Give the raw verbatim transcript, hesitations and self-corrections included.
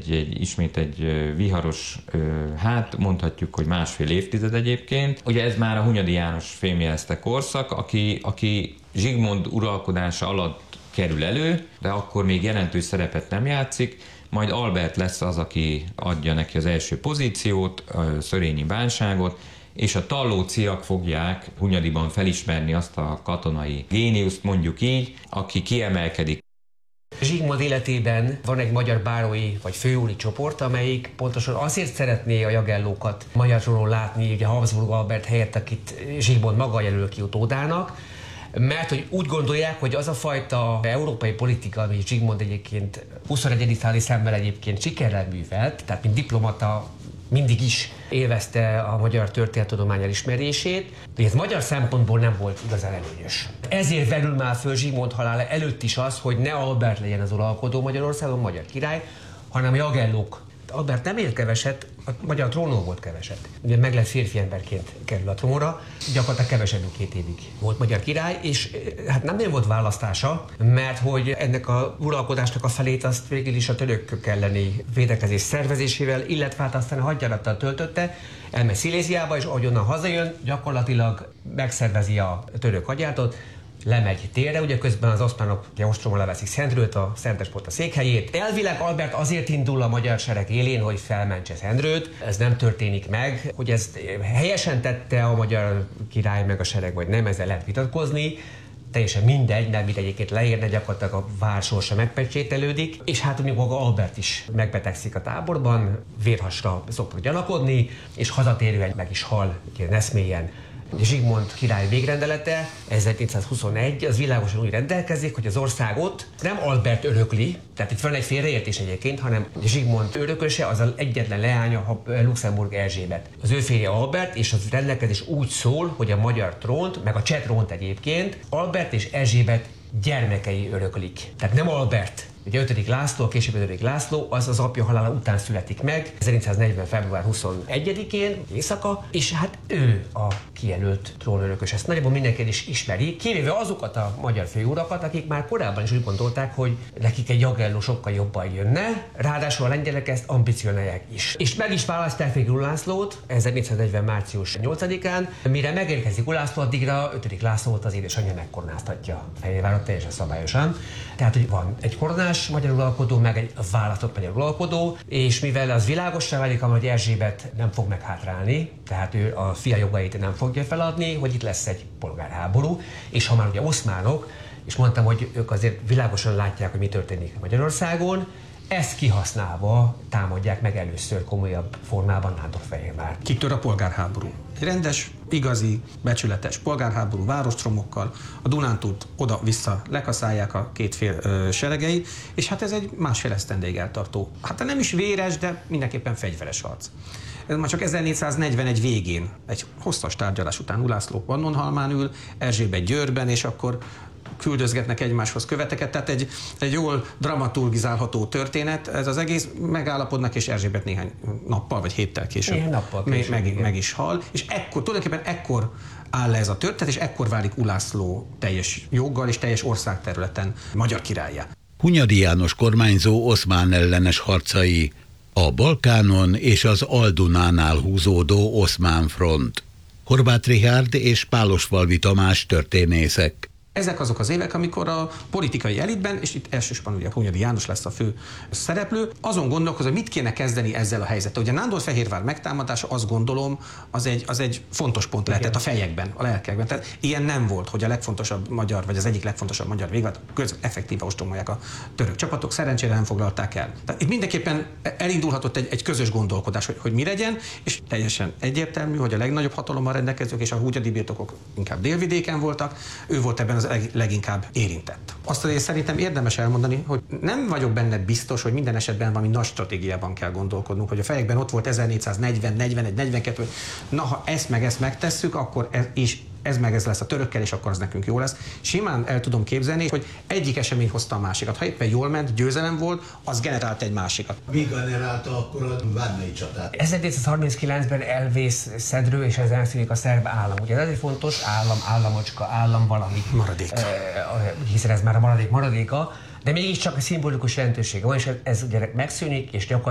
egy, egy, ismét egy viharos, hát mondhatjuk, hogy másfél évtized egyébként. Ugye ez már a Hunyadi János fémjelezte korszak, aki, aki Zsigmond uralkodása alatt kerül elő, de akkor még jelentős szerepet nem játszik, majd Albert lesz az, aki adja neki az első pozíciót, a szörényi bánságot, és a tallóciak fogják Hunyadiban felismerni azt a katonai géniuszt, mondjuk így, aki kiemelkedik. Zsigmond életében van egy magyar bárói vagy főúri csoport, amelyik pontosan azért szeretné a Jagellókat magyar trónon látni, ugye Habsburg Albert helyett, akit Zsigmond maga jelöl ki utódának, mert hogy úgy gondolják, hogy az a fajta európai politika, ami Zsigmond egyébként huszonegyedik századi szemmel egyébként sikerrel művelt, tehát mint diplomata mindig is élvezte a magyar történettudomány elismerését, de ez magyar szempontból nem volt igazán előnyös. Ezért verül már föl Zsigmond halála előtt is az, hogy ne Albert legyen az uralkodó Magyarországon, magyar király, hanem a Jagellók. Albert nem élt keveset, a magyar trónon volt keveset. Ugye meg lett férfi emberként kerül a trónra, gyakorlatilag kevesebb, mint két évig volt magyar király, és hát nem volt választása, mert hogy ennek a uralkodásnak a felét azt végül is a törökök elleni védekezés szervezésével, illetve hát aztán a hadjárattal töltötte, elmegy Sziléziába, és ahogy onnan hazajön, gyakorlatilag megszervezi a török hadjáratot, lemegy térre, ugye közben az oszmánok ostromon leveszik Szendrőt, a Szentdespota székhelyét. Elvileg Albert azért indul a magyar sereg élén, hogy felmentse Szendrőt. Ez nem történik meg. Hogy ezt helyesen tette a magyar király meg a sereg, vagy nem, ezzel lehet vitatkozni. Teljesen mindegy, nem mit egyébként leérne, gyakorlatilag a vár sorsa megpecsételődik. És hát ugye maga Albert is megbetegszik a táborban, vérhasra szoktak gyanakodni, és hazatérően meg is hal, ilyen eszmélyen. Zsigmond király végrendelete, ezerhétszázhuszonegy, az világosan úgy rendelkezik, hogy az országot nem Albert örökli, tehát itt van egy félreértés egyébként, hanem Zsigmond örököse, az az egyetlen leánya, Luxemburg Erzsébet. Az ő férje Albert, és az rendelkezés úgy szól, hogy a magyar trónt, meg a cseh trónt egyébként Albert és Erzsébet gyermekei öröklik. Tehát nem Albert. Ugye ötödik László, a később ötödik László, az az apja halála után születik meg, ezernégyszáznegyven. február huszonegyedikén, éjszaka, és hát ő a kijelölt trónörökös. Ezt nagyjából mindenki is ismeri, kivéve azokat a magyar főurakat, akik már korábban is úgy gondolták, hogy nekik egy Jagelló sokkal jobban jönne, ráadásul a lengyelek ezt ambicionálják is. És meg is választják végül Ulászlót ezernégyszáznegyven. március nyolcadikán, mire megérkezik Ulászló, addigra ötödik Lászlót az édesanyja megkoronáztatja Fehérváron teljesen szabályosan. Tehát, hogy van egy koronás magyar uralkodó, meg egy választott magyar uralkodó, és mivel az világossá válik, hogy Erzsébet nem fog meghátrálni, tehát ő a fia jogait nem fogja feladni, hogy itt lesz egy polgárháború, és ha már ugye oszmánok, és mondtam, hogy ők azért világosan látják, hogy mi történik Magyarországon, ezt kihasználva támadják meg először komolyabb formában Nándorfehérvárt. Kitör a polgárháború. Egy rendes, igazi, becsületes polgárháború várostromokkal, a Dunántúlt oda-vissza lekaszálják a két fél ö, seregei, és hát ez egy másfél esztendeig eltartó. Hát nem is véres, de mindenképpen fegyveres harc. Ez már csak ezernégyszáznegyvenegy végén, egy hosszas tárgyalás után Ulászló Pannonhalmán ül, Erzsébet Győrben, és akkor küldözgetnek egymáshoz követeket, tehát egy, egy jól dramaturgizálható történet. Ez az egész, megállapodnak, és Erzsébet néhány nappal vagy héttel később, nappal később meg, meg, meg is hal. És ekkor, tulajdonképpen ekkor áll le ez a történet, és ekkor válik Ulászló teljes joggal és teljes országterületen magyar királlyá. Hunyadi János kormányzó oszmán ellenes harcai, a Balkánon és az Al-Dunánál húzódó oszmán front. Horváth Richárd és Pálosfalvi Tamás történészek. Ezek azok az évek, amikor a politikai elitben, és itt elsősorban ugye Hunyadi János lesz a fő szereplő, azon gondolkozik, hogy mit kéne kezdeni ezzel a helyzettel. Ugye Nándorfehérvár megtámadása, azt gondolom, az egy, az egy fontos pont lehetett a fejekben, a lelkekben. Tehát ilyen nem volt, hogy a legfontosabb magyar, vagy az egyik legfontosabb magyar végvált közben effektíve ostromolják a török csapatok, szerencsére nem foglalták el. Tehát itt mindenképpen elindulhatott egy, egy közös gondolkodás, hogy, hogy mi legyen, és teljesen egyértelmű, hogy a legnagyobb hatalommal rendelkezők és a hunyadi birtokok inkább délvidéken voltak, ő volt ebben az leginkább érintett. Azt azért szerintem érdemes elmondani, hogy nem vagyok benne biztos, hogy minden esetben valami nagy stratégiában kell gondolkodnunk, hogy a fejekben ott volt ezernégyszáznegyven, negyvenegy, negyvenkettő, na ha ezt meg ezt megtesszük, akkor ez is ez meg ez lesz a törökkel, és akkor az nekünk jó lesz. Simán el tudom képzelni, hogy egyik esemény hozta a másikat. Ha éppen jól ment, győzelem volt, az generált egy másikat. Mi generálta akkor a Vármei csatát? ezerhétszázharminckilencben elvész Szedrő, és ez elszűnik a szerb állam. Ugye ez egy fontos állam, államocska, állam valami. Maradék. E, hiszen ez már a maradék maradéka, de mégiscsak a szimbolikus jelentősége van, és ez ugye megszűnik, és gyakorlatilag